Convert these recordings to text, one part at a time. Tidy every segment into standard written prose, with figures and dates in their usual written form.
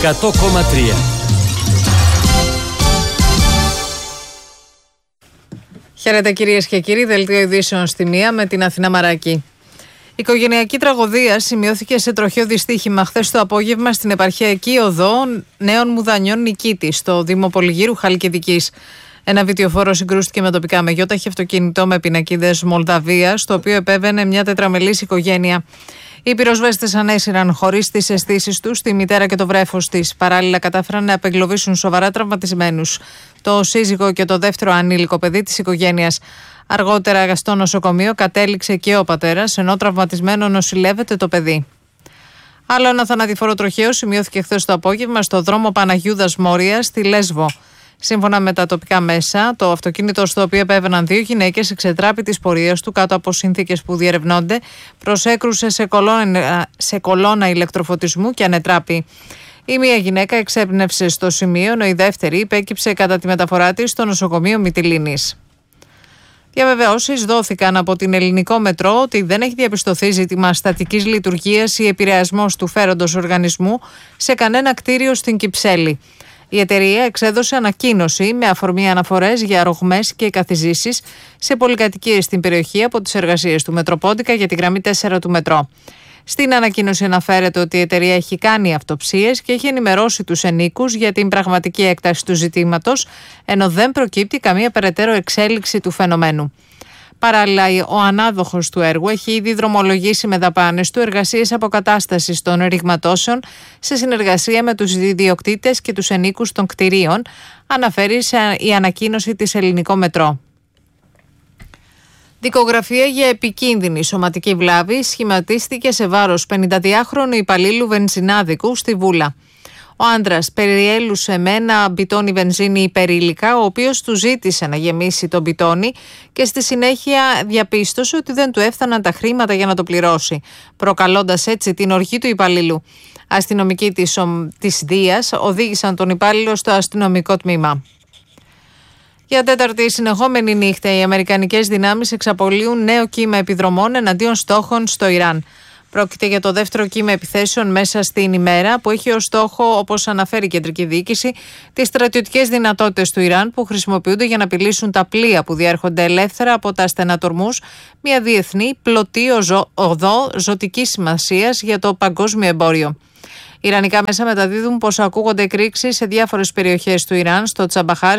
100,3. Χαίρετε κυρίες και κύριοι, δελτίο ειδήσεων στη μία με την Αθηνά Μαράκη. Οικογενειακή τραγωδία σημειώθηκε σε τροχαίο δυστύχημα χθες το απόγευμα στην επαρχιακή οδό Νέων Μουδανιών Νικήτη, στο Δήμο Πολυγύρου Χαλκιδικής. Ένα βιτιοφόρο συγκρούστηκε με τοπικά μεγιόταχη αυτοκίνητο με πινακίδες Μολδαβίας, το οποίο επέβαινε μια τετραμελής οικογένεια. Οι πυροσβέστες ανέσυραν χωρίς τις αισθήσεις τους τη μητέρα και το βρέφος της. Παράλληλα, κατάφεραν να απεγκλωβίσουν σοβαρά τραυματισμένους το σύζυγο και το δεύτερο ανήλικο παιδί της οικογένειας. Αργότερα, στο νοσοκομείο κατέληξε και ο πατέρας, ενώ τραυματισμένο νοσηλεύεται το παιδί. Άλλο ένα θανατηφόρο τροχαίο σημειώθηκε χθες το απόγευμα στο δρόμο Παναγιούδας Μόρια στη Λέσβο. Σύμφωνα με τα τοπικά μέσα, το αυτοκίνητο στο οποίο επέβαιναν δύο γυναίκες εξετράπη της πορείας του κάτω από συνθήκες που διερευνώνται, προσέκρουσε σε κολόνα ηλεκτροφωτισμού και ανετράπη. Η μία γυναίκα εξέπνευσε στο σημείο, ενώ η δεύτερη υπέκυψε κατά τη μεταφορά της στο νοσοκομείο Μυτιλήνης. Διαβεβαιώσεις δόθηκαν από την Ελληνικό Μετρό ότι δεν έχει διαπιστωθεί ζήτημα στατικής λειτουργίας ή επηρεασμός του φέροντος οργανισμού σε κανένα κτίριο στην Κυψέλη. Η εταιρεία εξέδωσε ανακοίνωση με αφορμή αναφορές για ρογμές και καθιζήσεις σε πολυκατοικίες στην περιοχή από τις εργασίες του Μετροπόντικα για τη γραμμή 4 του Μετρό. Στην ανακοίνωση αναφέρεται ότι η εταιρεία έχει κάνει αυτοψίες και έχει ενημερώσει τους ενοίκους για την πραγματική έκταση του ζητήματος, ενώ δεν προκύπτει καμία περαιτέρω εξέλιξη του φαινομένου. Παράλληλα, ο ανάδοχος του έργου έχει ήδη δρομολογήσει με δαπάνες του εργασίες αποκατάστασης των ρηγματώσεων σε συνεργασία με τους ιδιοκτήτες και τους ενοίκους των κτηρίων, αναφέρει η ανακοίνωση της Ελληνικό Μετρό. Δικογραφία για επικίνδυνη σωματική βλάβη σχηματίστηκε σε βάρος 52χρονου υπαλλήλου βενζινάδικου στη Βούλα. Ο άντρας περιέλουσε με ένα μπιτόνι βενζίνη υπερήλικα, ο οποίος του ζήτησε να γεμίσει το μπιτόνι και στη συνέχεια διαπίστωσε ότι δεν του έφταναν τα χρήματα για να το πληρώσει, προκαλώντας έτσι την οργή του υπαλλήλου. Αστυνομικοί της Δίας οδήγησαν τον υπάλληλο στο αστυνομικό τμήμα. Για τέταρτη συνεχόμενη νύχτα, οι αμερικανικές δυνάμεις εξαπολύουν νέο κύμα επιδρομών εναντίον στόχων στο Ιράν. Πρόκειται για το δεύτερο κύμα επιθέσεων μέσα στην ημέρα που έχει ως στόχο, όπως αναφέρει η κεντρική διοίκηση, τις στρατιωτικές δυνατότητες του Ιράν που χρησιμοποιούνται για να απειλήσουν τα πλοία που διέρχονται ελεύθερα από τα στενατορμούς, μια διεθνή πλωτή οδό ζωτικής σημασίας για το παγκόσμιο εμπόριο. Ιρανικά μέσα μεταδίδουν πως ακούγονται εκρήξεις σε διάφορες περιοχές του Ιράν, στο Τσαμπαχάρ,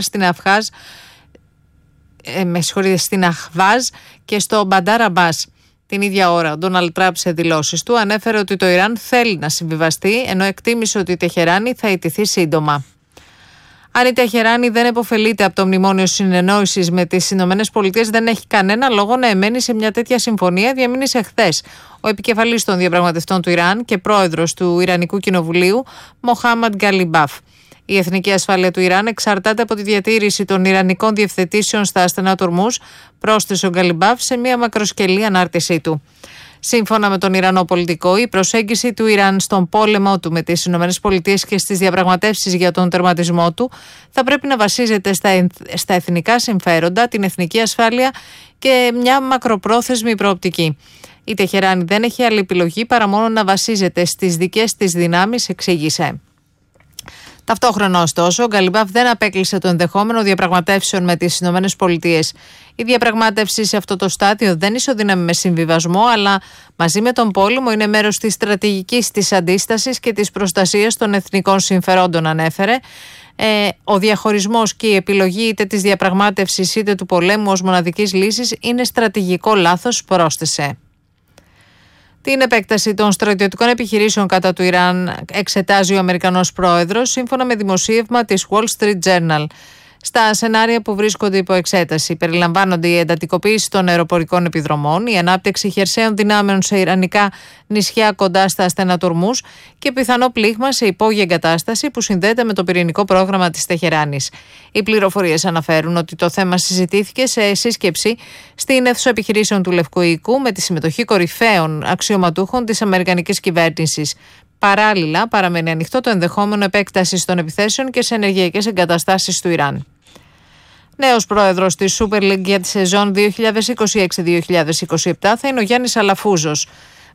στην Αχβάζ και στο Μπαντάρ Αμπάς. Την ίδια ώρα, ο Ντόναλντ Τραμπ σε δηλώσεις του ανέφερε ότι το Ιράν θέλει να συμβιβαστεί, ενώ εκτίμησε ότι η Τεχεράνη θα ιτηθεί σύντομα. Αν η Τεχεράνη δεν επωφελείται από το μνημόνιο συνεννόησης με τις ΗΠΑ, δεν έχει κανένα λόγο να εμένει σε μια τέτοια συμφωνία, διαμήνυσε χθες ο επικεφαλής των διαπραγματευτών του Ιράν και πρόεδρος του Ιρανικού Κοινοβουλίου, Μοχάμαντ Γκαλιμπάφ. Η εθνική ασφάλεια του Ιράν εξαρτάται από τη διατήρηση των ιρανικών διευθετήσεων στα στενατορμούς, πρόσθεσε ο Γκαλιμπάφ σε μια μακροσκελή ανάρτησή του. Σύμφωνα με τον Ιρανό πολιτικό, η προσέγγιση του Ιράν στον πόλεμό του με τις ΗΠΑ και στις διαπραγματεύσεις για τον τερματισμό του θα πρέπει να βασίζεται στα εθνικά συμφέροντα, την εθνική ασφάλεια και μια μακροπρόθεσμη προοπτική. Η Τεχεράνη δεν έχει άλλη επιλογή παρά μόνο να βασίζεται στις δικές της δυνάμεις, εξήγησε. Ταυτόχρονα, ωστόσο, ο Γκαλιμπάφ δεν απέκλεισε το ενδεχόμενο διαπραγματεύσεων με τις ΗΠΑ. Η διαπραγμάτευση σε αυτό το στάδιο δεν ισοδυναμεί με συμβιβασμό, αλλά μαζί με τον πόλεμο είναι μέρος της στρατηγικής της αντίστασης και της προστασίας των εθνικών συμφερόντων, ανέφερε. Ο διαχωρισμός και η επιλογή είτε της διαπραγμάτευσης είτε του πολέμου ως μοναδικής λύσης είναι στρατηγικό λάθος, πρόσθεσε. Την επέκταση των στρατιωτικών επιχειρήσεων κατά του Ιράν εξετάζει ο Αμερικανός πρόεδρος, σύμφωνα με δημοσίευμα της Wall Street Journal. Στα σενάρια που βρίσκονται υπό εξέταση περιλαμβάνονται η εντατικοποίηση των αεροπορικών επιδρομών, η ανάπτυξη χερσαίων δυνάμεων σε ιρανικά νησιά κοντά στα στενατορμούς και πιθανό πλήγμα σε υπόγεια εγκατάσταση που συνδέεται με το πυρηνικό πρόγραμμα της Τεχεράνης. Οι πληροφορίες αναφέρουν ότι το θέμα συζητήθηκε σε σύσκεψη στην αίθουσα επιχειρήσεων του Λευκού Οίκου με τη συμμετοχή κορυφαίων αξιωματούχων της αμερικανικής κυβέρνησης. Παράλληλα, παραμένει ανοιχτό το ενδεχόμενο επέκτασης των επιθέσεων και σε ενεργειακές εγκαταστάσεις του Ιράν. Νέος πρόεδρος της Super League για τη σεζόν 2026-2027 θα είναι ο Γιάννης Αλαφούζος.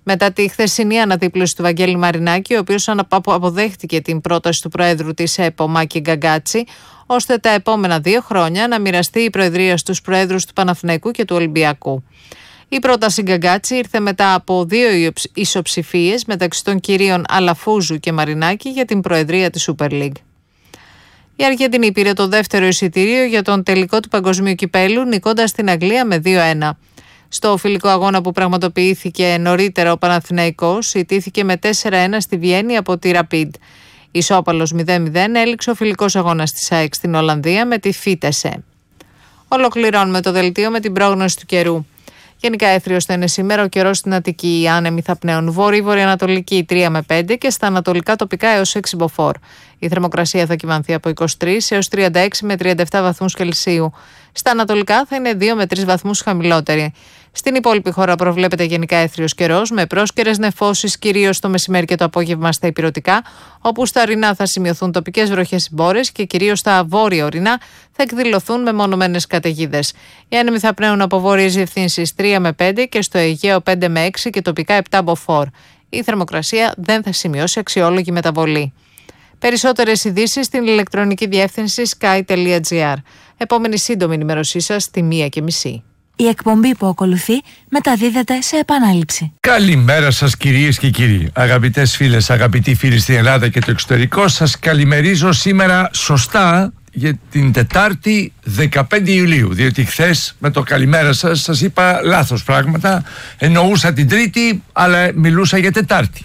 Μετά τη χθεσινή αναδίπλωση του Βαγγέλη Μαρινάκη, ο οποίος αποδέχτηκε την πρόταση του Προέδρου της ΕΠΟ Μάκη Γκαγκάτση, ώστε τα επόμενα 2 χρόνια να μοιραστεί η Προεδρία στους Προέδρους του Παναθηναϊκού και του Ολυμπιακού. Η πρόταση Γκαγκάτση ήρθε μετά από 2 ισοψηφίες μεταξύ των κυρίων Αλαφούζου και Μαρινάκη για την Προεδρία της Super League. Η Αργεντινή πήρε το δεύτερο εισιτήριο για τον τελικό του Παγκοσμίου Κυπέλλου, νικώντας την Αγγλία με 2-1. Στο φιλικό αγώνα που πραγματοποιήθηκε νωρίτερα, ο Παναθηναϊκός ιτήθηκε με 4-1 στη Βιέννη από τη Rapid. Ισόπαλος 0-0 έληξε ο φιλικός αγώνας της ΑΕΚ στην Ολλανδία με τη Φίτεσε. Ολοκληρώνουμε το δελτίο με την πρόγνωση του καιρού. Γενικά έθριος θα είναι σήμερα, ο καιρός στην Αττική, οι άνεμοι θα πνέουν βόρειο-βορειοανατολική 3 με 5 και στα ανατολικά τοπικά έως 6 μποφόρ. Η θερμοκρασία θα κυμανθεί από 23 έως 36 με 37 βαθμούς Κελσίου. Στα ανατολικά θα είναι 2 με 3 βαθμούς χαμηλότερη. Στην υπόλοιπη χώρα προβλέπεται γενικά έθριος καιρός με πρόσκαιρες νεφώσεις κυρίως το μεσημέρι και το απόγευμα στα ηπειρωτικά, όπου στα ορεινά θα σημειωθούν τοπικές βροχές συμπόρες και κυρίως στα βόρεια ορεινά θα εκδηλωθούν μεμονωμένες καταιγίδες. Οι άνεμοι θα πνέουν από βόρειες διευθύνσεις 3 με 5 και στο Αιγαίο 5 με 6 και τοπικά 7 μποφόρ. Η θερμοκρασία δεν θα σημειώσει αξιόλογη μεταβολή. Περισσότερες ειδήσεις στην ηλεκτρονική διεύθυνση sky.gr. Επόμενη σύντομη ενημέρωσή σας στη 1:30. Η εκπομπή που ακολουθεί μεταδίδεται σε επανάληψη. Καλημέρα σας κυρίες και κύριοι. Αγαπητές φίλες, αγαπητοί φίλοι στην Ελλάδα και το εξωτερικό, σας καλημερίζω σήμερα σωστά για την Τετάρτη 15 Ιουλίου. Διότι χθες με το καλημέρα σας είπα λάθος πράγματα. Εννοούσα την Τρίτη, αλλά μιλούσα για Τετάρτη.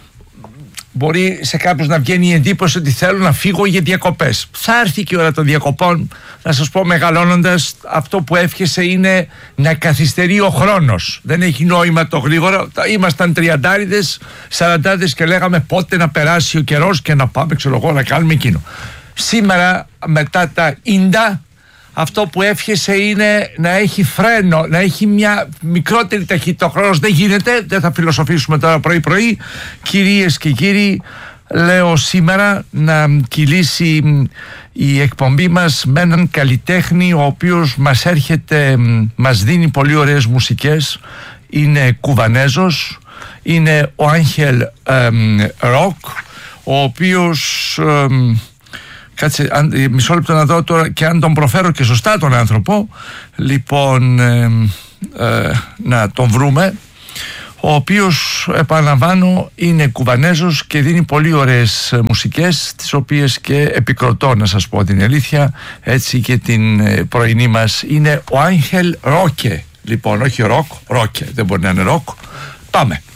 Μπορεί σε κάποιους να βγαίνει η εντύπωση ότι θέλω να φύγω για διακοπές. Θα έρθει και η ώρα των διακοπών. Να σας πω, μεγαλώνοντας, αυτό που εύχεσαι είναι να καθυστερεί ο χρόνος. Δεν έχει νόημα το γρήγορο. Ήμασταν 30'δες, 40'δες και λέγαμε πότε να περάσει ο καιρός και να πάμε, ξέρω εγώ, να κάνουμε εκείνο. Σήμερα, μετά τα ίντα, αυτό που εύχεσαι είναι να έχει φρένο, να έχει μια μικρότερη ταχύτητα. Ο χρόνος δεν γίνεται, δεν θα φιλοσοφήσουμε τώρα πρωί-πρωί. Κυρίες και κύριοι, λέω σήμερα να κυλήσει η εκπομπή μας με έναν καλλιτέχνη ο οποίος μας έρχεται, μας δίνει πολύ ωραίες μουσικές. Είναι Κουβανέζος, είναι ο Άγχελ Ροκ, ο οποίος... Κάτσε, μισό λεπτό να δω τώρα και αν τον προφέρω και σωστά τον άνθρωπο. Λοιπόν, να τον βρούμε. Ο οποίος, επαναλαμβάνω, είναι Κουβανέζος και δίνει πολύ ωραίες μουσικές, τις οποίες και επικροτώ, να σας πω την αλήθεια. Έτσι και την πρωινή μας είναι ο Άγχελ Ρόκε. Λοιπόν, όχι ροκ, Ρόκε, δεν μπορεί να είναι ροκ. Πάμε.